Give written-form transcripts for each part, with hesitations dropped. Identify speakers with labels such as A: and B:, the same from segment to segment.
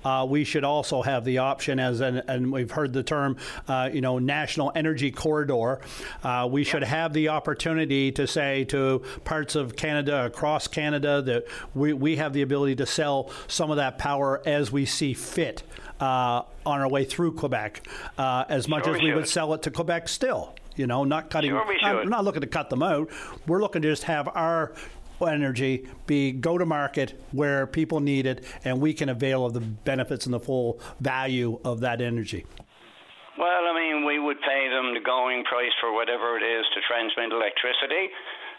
A: we should also have the option, and we've heard the term, National Energy Corridor. We should have the opportunity to say to parts of Canada, across Canada, that we have the ability to sell some of that power as we see fit on our way through Quebec, as much as we would sell it to Quebec still. Not cutting. I'm not looking to cut them out. We're looking to just have our energy be go-to-market where people need it, and we can avail of the benefits and the full value of that energy.
B: Well, we would pay them the going price for whatever it is to transmit electricity.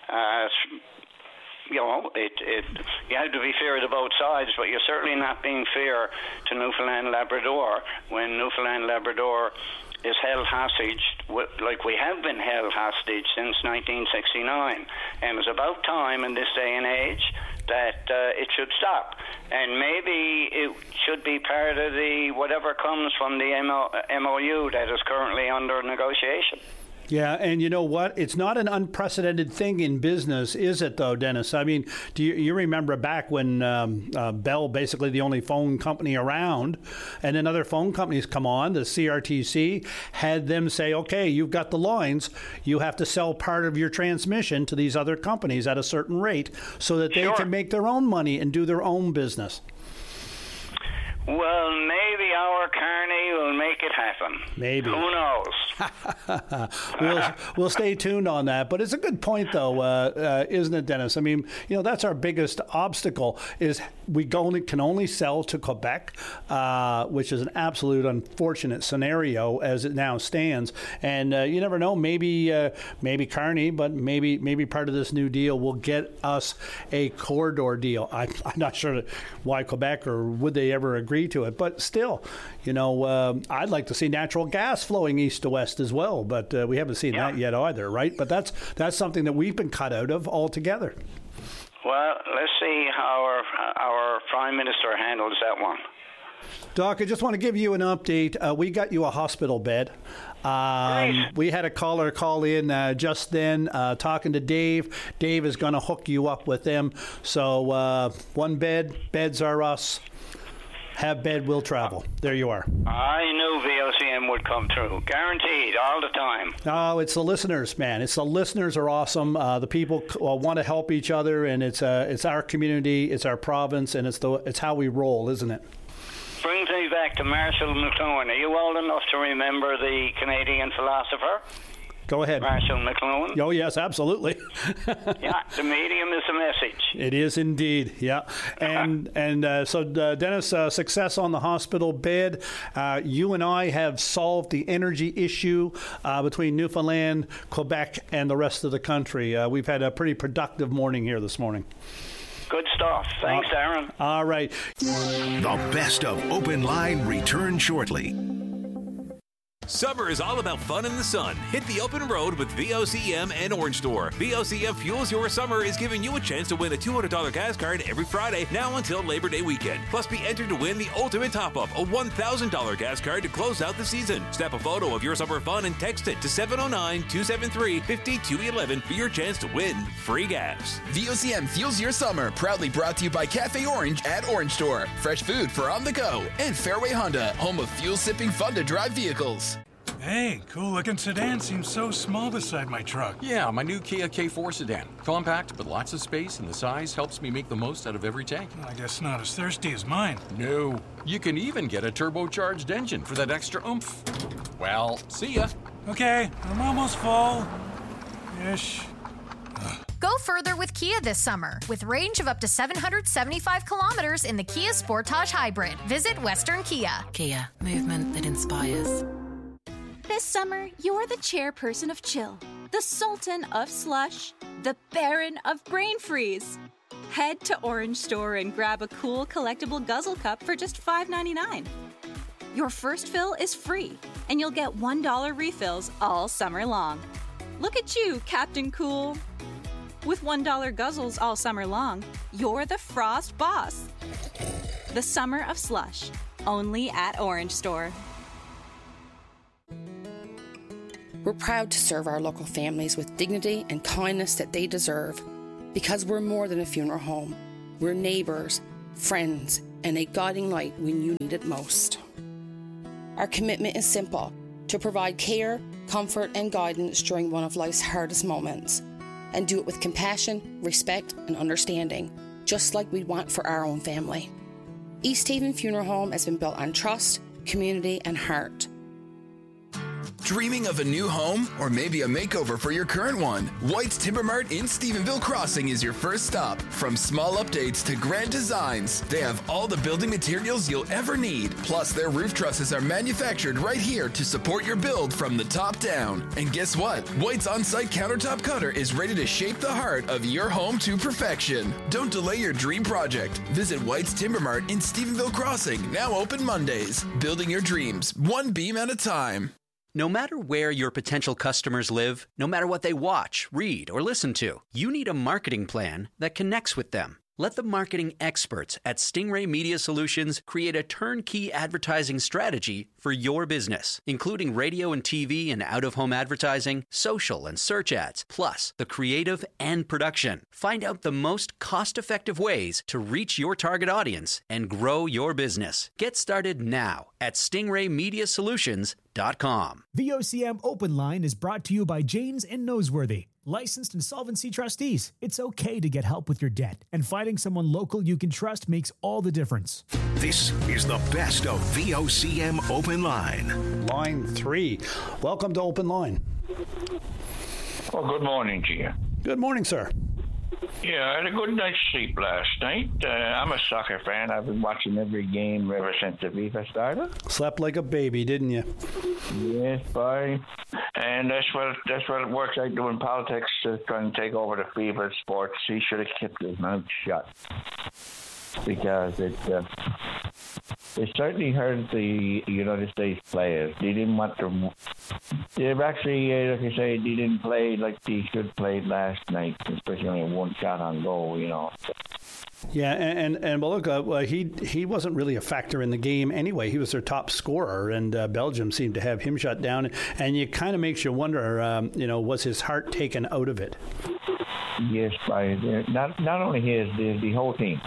B: You have to be fair to both sides, but you're certainly not being fair to Newfoundland Labrador when Newfoundland Labrador is held hostage, like we have been held hostage since 1969. And it's about time in this day and age that it should stop. And maybe it should be part of the whatever comes from the MOU that is currently under negotiation.
A: Yeah, and you know what? It's not an unprecedented thing in business, is it, though, Dennis? Do you remember back when Bell, basically the only phone company around, and then other phone companies come on, the CRTC, had them say, okay, you've got the lines, you have to sell part of your transmission to these other companies at a certain rate so that they can make their own money and do their own business.
B: Well, maybe our Carney will make it happen.
A: Maybe.
B: Who knows?
A: We'll stay tuned on that. But it's a good point, though, isn't it, Dennis? That's our biggest obstacle is we can only sell to Quebec, which is an absolute unfortunate scenario as it now stands. And you never know, maybe Carney, but maybe part of this new deal will get us a corridor deal. I'm not sure why Quebec, or would they ever agree to it, but still, I'd like to see natural gas flowing east to west as well, but we haven't seen that yet either, right? But that's something that we've been cut out of altogether.
B: Well, let's see how our Prime Minister handles that one.
A: Doc, I just want to give you an update. We got you a hospital bed. We had a caller call in just then talking to Dave. Dave is going to hook you up with them. So one beds are us. Have bed, will travel. There you are.
B: I knew VOCM would come through. Guaranteed, all the time.
A: Oh, it's the listeners, man. The listeners are awesome. The people want to help each other, and it's our community, it's our province, and it's how we roll, isn't it?
B: Brings me back to Marshall McLuhan. Are you old enough to remember the Canadian philosopher?
A: Go ahead.
B: Marshall McLuhan.
A: Oh, yes, absolutely.
B: Yeah, the medium is the message.
A: It is indeed, yeah. And so, Dennis, success on the hospital bed. You and I have solved the energy issue between Newfoundland, Quebec, and the rest of the country. We've had a pretty productive morning here this morning.
B: Good stuff. Thanks, Aaron.
A: All right.
C: The best of Open Line returns shortly.
D: Summer is all about fun in the sun. Hit the open road with VOCM and Orange Store. VOCM Fuels Your Summer is giving you a chance to win a $200 gas card every Friday now until Labor Day weekend. Plus, be entered to win the ultimate top-up, a $1,000 gas card to close out the season. Snap a photo of your summer fun and text it to 709-273-5211 for your chance to win free gas.
E: VOCM Fuels Your Summer, proudly brought to you by Cafe Orange at Orange Store. Fresh food for on the go. And Fairway Honda, home of fuel-sipping, fun-to-drive vehicles.
F: Hey, cool-looking sedan seems so small beside my truck.
G: Yeah, my new Kia K4 sedan. Compact, but lots of space, and the size helps me make the most out of every tank.
F: I guess not as thirsty as mine.
G: No. You can even get a turbocharged engine for that extra oomph. Well, see ya.
F: Okay, I'm almost full. Ish.
H: Go further with Kia this summer with range of up to 775 kilometers in the Kia Sportage Hybrid. Visit Western Kia.
I: Kia, movement that inspires.
J: This summer, you're the chairperson of Chill, the sultan of slush, the baron of brain freeze. Head to Orange Store and grab a cool collectible guzzle cup for just $5.99. Your first fill is free, and you'll get $1 refills all summer long. Look at you, Captain Cool. With $1 guzzles all summer long, you're the Frost boss. The summer of slush, only at Orange Store.
K: We're proud to serve our local families with dignity and kindness that they deserve. Because we're more than a funeral home. We're neighbours, friends, and a guiding light when you need it most. Our commitment is simple: to provide care, comfort, and guidance during one of life's hardest moments, and do it with compassion, respect, and understanding, just like we'd want for our own family. East Haven Funeral Home has been built on trust, community, and heart.
E: Dreaming of a new home or maybe a makeover for your current one? White's Timber Mart in Stephenville Crossing is your first stop. From small updates to grand designs, they have all the building materials you'll ever need. Plus, their roof trusses are manufactured right here to support your build from the top down. And guess what? White's on-site countertop cutter is ready to shape the heart of your home to perfection. Don't delay your dream project. Visit White's Timber Mart in Stephenville Crossing, now open Mondays. Building your dreams, one beam at a time.
L: No matter where your potential customers live, no matter what they watch, read, or listen to, you need a marketing plan that connects with them. Let the marketing experts at Stingray Media Solutions create a turnkey advertising strategy for your business, including radio and TV and out-of-home advertising, social and search ads, plus the creative and production. Find out the most cost-effective ways to reach your target audience and grow your business. Get started now at StingrayMediaSolutions.com.
M: VOCM Open Line is brought to you by Janes and Noseworthy. Licensed insolvency trustees. It's okay to get help with your debt, and finding someone local you can trust makes all the difference.
C: This is the best of VOCM Open Line.
A: Line 3. Welcome to Open Line.
N: Well, good morning to you.
A: Good morning, sir.
N: Yeah, I had a good night's sleep last night. I'm a soccer fan. I've been watching every game ever since the FIFA started.
A: Slept like a baby, didn't you?
N: Yes, boy. And that's what it works like doing politics, trying to take over the FIFA sports. He should have kept his mouth shut, because it certainly hurt the United States players. They didn't want to. They've actually, like I say, they didn't play like they should have played last night, especially only one shot on goal.
A: Yeah, and well, look, he wasn't really a factor in the game anyway. He was their top scorer, and Belgium seemed to have him shut down. And it kind of makes you wonder, was his heart taken out of it?
N: Yes, by not only his, the whole team.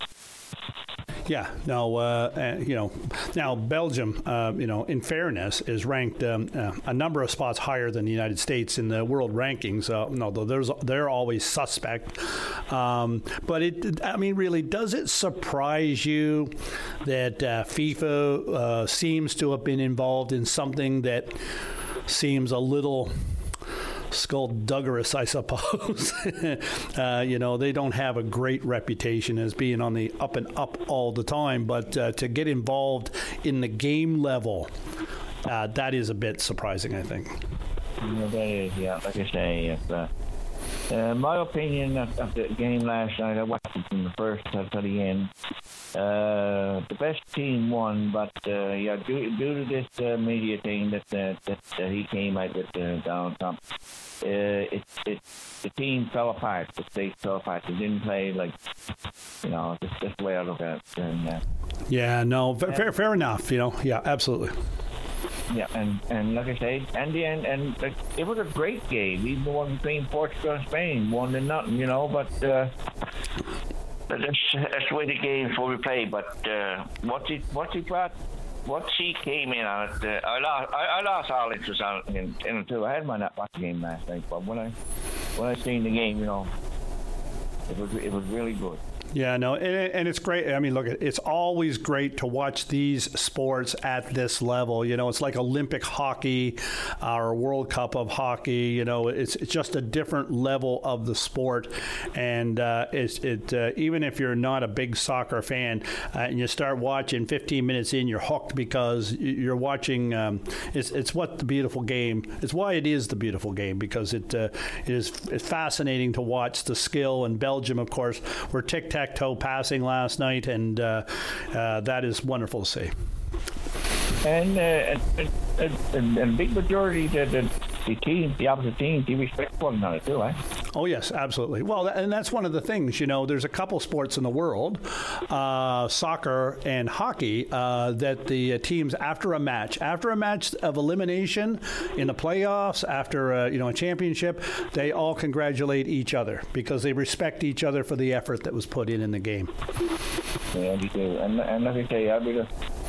A: Yeah, no, now Belgium, in fairness, is ranked a number of spots higher than the United States in the world rankings. Although they're always suspect. But really, does it surprise you that FIFA seems to have been involved in something that seems a little skullduggerous, I suppose? They don't have a great reputation as being on the up and up all the time, but to get involved in the game level, that is a bit surprising, I think.
N: Yeah, that is, yeah. Like I say, my opinion of the game last night, I watched it from the first to the end. The best team won, but due to this media thing that he came out with Donald Trump, the team fell apart. The states fell apart. They didn't play like, just the way I look at it. And,
A: fair enough. Yeah, absolutely.
N: Yeah, and like I say, and the end, and it was a great game. Even the one between Portugal and Spain, 1-0, but that's the way the game before we play. But once he came in on it, I lost all interest on it in it too. I had my not watch the game last night, but when I seen the game, it was really good.
A: Yeah, no, and it's great. I mean, look, it's always great to watch these sports at this level. It's like Olympic hockey or World Cup of hockey. It's just a different level of the sport. And even if you're not a big soccer fan and you start watching 15 minutes in, you're hooked because you're watching. It's what the beautiful game. It's why it is the beautiful game, because it's fascinating to watch the skill. And Belgium, of course, were tic-tac-toe passing last night, and that is wonderful to see.
N: And a big majority of the opposite teams, they respect one another too, eh?
A: Oh, yes, absolutely. Well, and that's one of the things, there's a couple sports in the world, soccer and hockey, that the teams after a match of elimination in the playoffs, after a championship, they all congratulate each other because they respect each other for the effort that was put in the game.
N: Yeah, they do. And like I say,